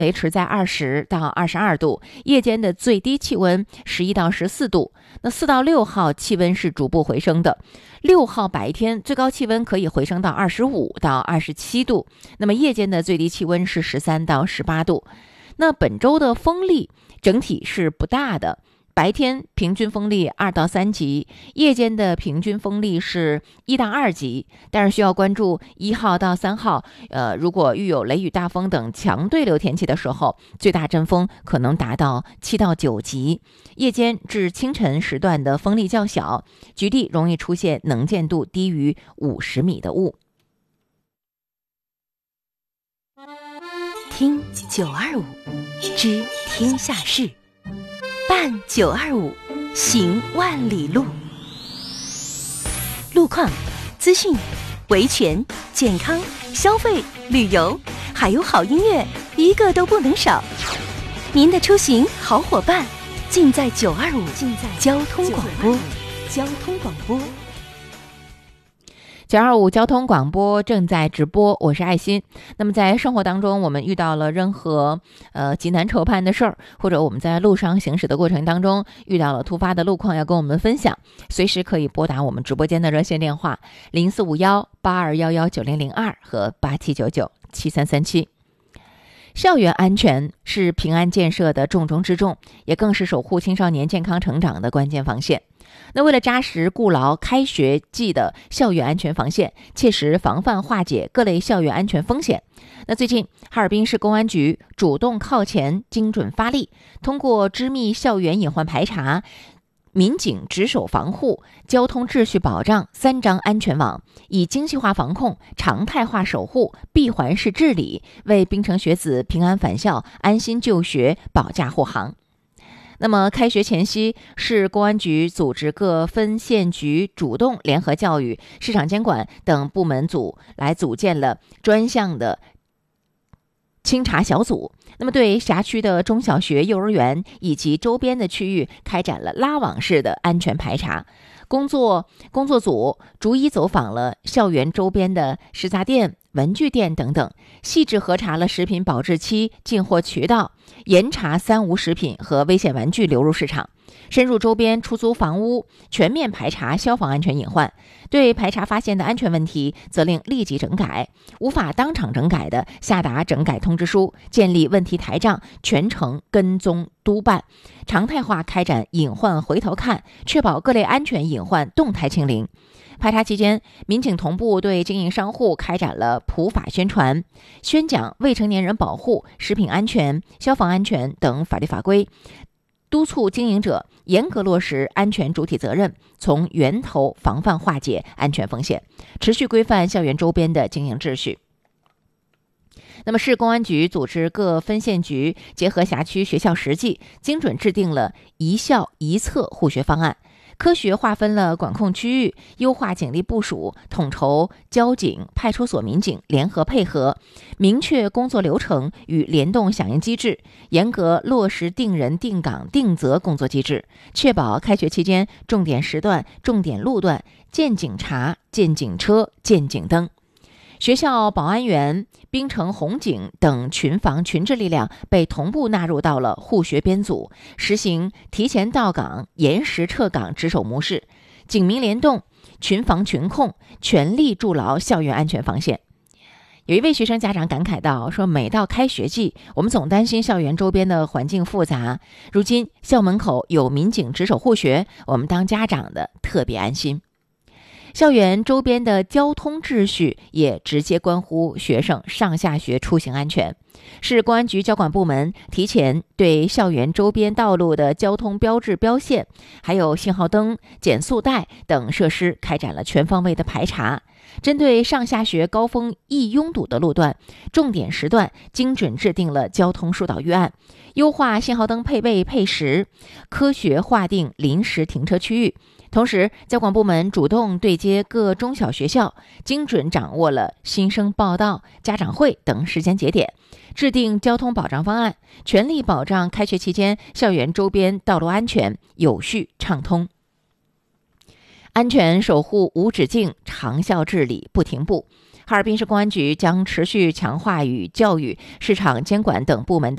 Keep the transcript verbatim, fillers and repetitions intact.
维持在二十到二十二度，夜间的最低气温十一到十四度。那四到六号气温是逐步回升的，六号白天最高气温可以回升到二十五到二十七度，那么夜间的最低气温是十三到十八度。那本周的风力整体是不大的，白天平均风力二到三级，夜间的平均风力是一到二级。但是需要关注一号到三号，呃，如果遇有雷雨大风等强对流天气的时候，最大阵风可能达到七到九级。夜间至清晨时段的风力较小，局地容易出现能见度低于五十米的雾。 听九二五，知天下事，办九二五，行万里路。路况、资讯、维权、健康、消费、旅游，还有好音乐，一个都不能少。您的出行好伙伴，尽在九二五，尽在交通广播。交通广播。 九二五交通广播正在直播，我是爱心。那么在生活当中，我们遇到了任何呃急难愁盼的事儿，或者我们在路上行驶的过程当中遇到了突发的路况要跟我们分享，随时可以拨打我们直播间的热线电话零四五幺八二幺幺九零零二和八七九九七三三七。校园安全是平安建设的重中之重，也更是守护青少年健康成长的关键防线。那为了扎实固牢开学季的校园安全防线，切实防范化解各类校园安全风险，那最近哈尔滨市公安局主动靠前精准发力，通过织密校园隐患排查、民警值守防护、交通秩序保障三张安全网，以精细化防控、常态化守护、闭环式治理，为滨城学子平安返校、安心就学保驾护航。那么开学前夕，市公安局组织各分县局主动联合教育、市场监管等部门组来组建了专项的清查小组，那么对辖区的中小学、幼儿园以及周边的区域开展了拉网式的安全排查。工作工作组逐一走访了校园周边的食杂店、文具店等等，细致核查了食品保质期、进货渠道，严查三无食品和危险玩具流入市场，深入周边出租房屋，全面排查消防安全隐患。对排查发现的安全问题，责令立即整改，无法当场整改的，下达整改通知书，建立问题台账，全程跟踪督办，常态化开展隐患回头看，确保各类安全隐患动态清零。排查期间，民警同步对经营商户开展了普法宣传，宣讲未成年人保护、食品安全、消防安全等法律法规，督促经营者严格落实安全主体责任，从源头防范化解安全风险，持续规范校园周边的经营秩序。那么市公安局组织各分县局结合辖区学校实际，精准制定了一校一策护学方案，科学划分了管控区域，优化警力部署，统筹交警、派出所民警联合配合，明确工作流程与联动响应机制，严格落实定人、定岗、定责工作机制，确保开学期间重点时段、重点路段见警察、见警车、见警灯。学校保安员、滨城红警等群防群治力量被同步纳入到了护学编组，实行提前到岗、延时撤岗值守模式，警民联动，群防群控，全力筑牢校园安全防线。有一位学生家长感慨道，说每到开学季，我们总担心校园周边的环境复杂，如今校门口有民警值守护学，我们当家长的特别安心。校园周边的交通秩序也直接关乎学生上下学出行安全。市公安局交管部门提前对校园周边道路的交通标志标线，还有信号灯、减速带等设施开展了全方位的排查，针对上下学高峰易拥堵的路段、重点时段，精准制定了交通疏导预案，优化信号灯配备配时，科学划定临时停车区域。同时，交管部门主动对接各中小学校，精准掌握了新生报到、家长会等时间节点，制定交通保障方案，全力保障开学期间校园周边道路安全有序畅通。安全守护无止境，长效治理不停步。 哈尔滨市公安局将持续强化与教育、市场监管等部门的